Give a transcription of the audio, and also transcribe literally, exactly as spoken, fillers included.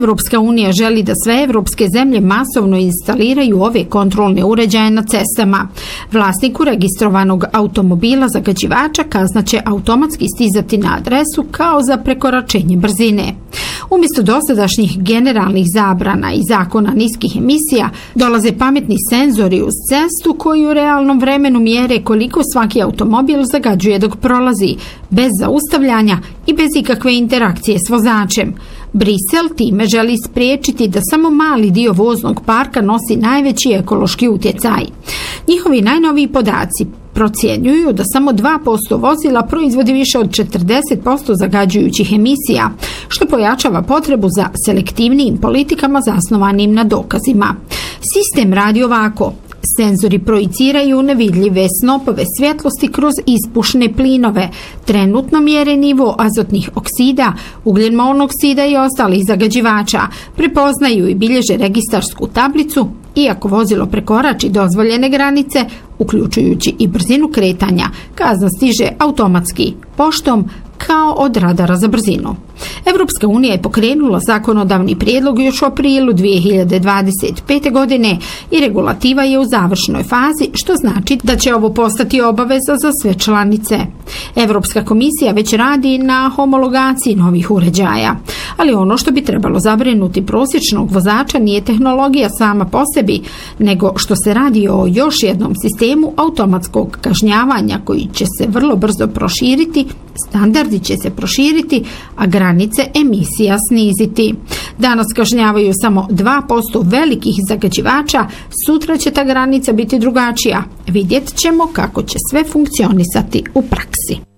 Evropska unija želi da sve evropske zemlje masovno instaliraju ove kontrolne uređaje na cestama. Vlasniku registrovanog automobila zagađivača kazna će automatski stizati na adresu kao za prekoračenje brzine. Umjesto dosadašnjih generalnih zabrana i zakona niskih emisija, dolaze pametni senzori uz cestu koji u realnom vremenu mjere koliko svaki automobil zagađuje dok prolazi, bez zaustavljanja i bez ikakve interakcije s vozačem. Brisel time želi spriječiti da samo mali dio voznog parka nosi najveći ekološki utjecaj. Njihovi najnoviji podaci procjenjuju da samo dva posto vozila proizvodi više od četrdeset posto zagađujućih emisija, što pojačava potrebu za selektivnijim politikama zasnovanim na dokazima. Sistem radi ovako. Senzori projiciraju nevidljive snopove svjetlosti kroz ispušne plinove, trenutno mjere nivo azotnih oksida, ugljen monoksida i ostalih zagađivača, prepoznaju i bilježe registarsku tablicu i ako vozilo prekorači dozvoljene granice, uključujući i brzinu kretanja, kazna stiže automatski poštom kao od radara za brzinu. Evropska unija je pokrenula zakonodavni prijedlog još u aprilu dvije hiljade dvadeset pete. godine i regulativa je u završnoj fazi, što znači da će ovo postati obaveza za sve članice. Evropska komisija već radi na homologaciji novih uređaja, ali ono što bi trebalo zabrinuti prosječnog vozača nije tehnologija sama po sebi, nego što se radi o još jednom sistemu automatskog kažnjavanja koji će se vrlo brzo proširiti, standardi će se proširiti, a granice emisija sniziti. Danas kažnjavaju samo dva posto velikih zagađivača, sutra će ta granica biti drugačija. Vidjet ćemo kako će sve funkcionisati u praksi.